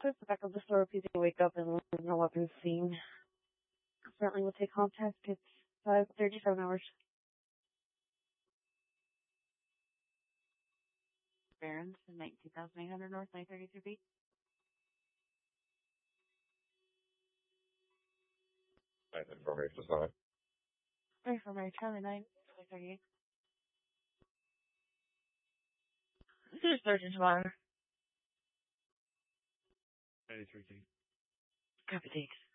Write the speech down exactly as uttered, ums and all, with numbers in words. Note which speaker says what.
Speaker 1: close the back of the store. Please wake up and leave no weapons seen. Currently will take contact. It's five thirty-seven hours.
Speaker 2: Barons, nineteen thousand eight hundred North, nine thirty-three B.
Speaker 3: Nice information, sorry.
Speaker 2: Sorry for my Charlie nine, twenty thirty-eight.
Speaker 1: This is Sergeant Tomorrow.
Speaker 4: ninety-three D.
Speaker 1: Copy, thanks.